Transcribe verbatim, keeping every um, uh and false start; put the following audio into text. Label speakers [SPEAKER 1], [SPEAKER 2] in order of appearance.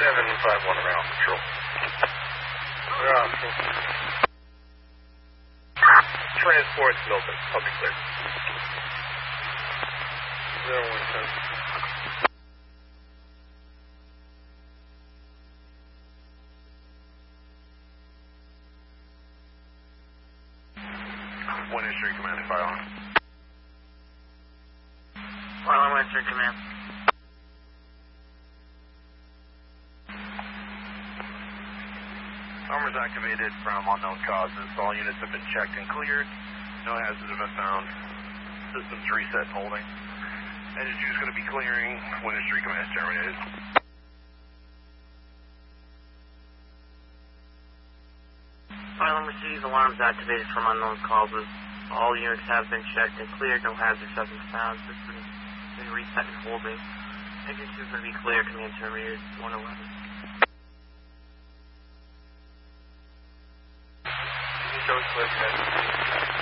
[SPEAKER 1] seven five one around control. Around control. Transport's open. Public clear. Zero one ten.
[SPEAKER 2] One History Command, fire on.
[SPEAKER 3] Fire on One History Command.
[SPEAKER 2] Armor's activated from unknown causes. All units have been checked and cleared. No hazards have been found. Systems reset and holding. Engine two is going to be clearing. One History Command terminated.
[SPEAKER 3] Fire on Mercedes, alarms activated from unknown causes. All units have been checked and cleared. No hazards have been found. Systems been reset and holding. Engine two is going to be clear. Command terminated. one eleven.
[SPEAKER 1] Show us